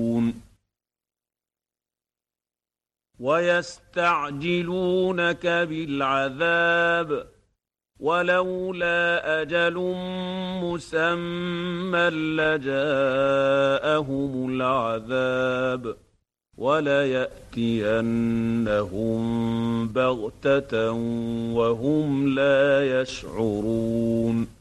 ويستعجلونك بالعذاب ولولا أجل مسمى لجاءهم العذاب وليأتينهم بغتة وهم لا يشعرون